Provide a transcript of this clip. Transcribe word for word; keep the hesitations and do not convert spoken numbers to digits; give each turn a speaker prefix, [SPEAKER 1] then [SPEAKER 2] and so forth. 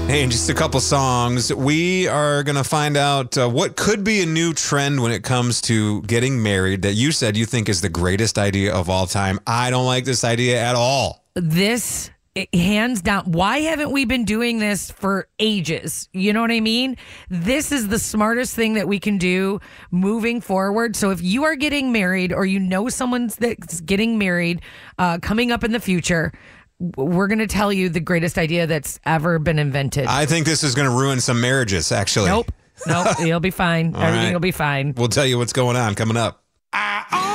[SPEAKER 1] Hey, in just a couple songs, we are going to find out uh, what could be a new trend when it comes to getting married that you said you think is the greatest idea of all time. I don't like this idea at all.
[SPEAKER 2] This, hands down, why haven't we been doing this for ages? You know what I mean? This is the smartest thing that we can do moving forward. So if you are getting married or you know someone's that's getting married uh, coming up in the future, we're going to tell you the greatest idea that's ever been invented.
[SPEAKER 1] I think this is going to ruin some marriages, actually.
[SPEAKER 2] Nope. Nope. You'll be fine.
[SPEAKER 1] All
[SPEAKER 2] Everything
[SPEAKER 1] right.
[SPEAKER 2] will be fine.
[SPEAKER 1] We'll tell you what's going on coming up.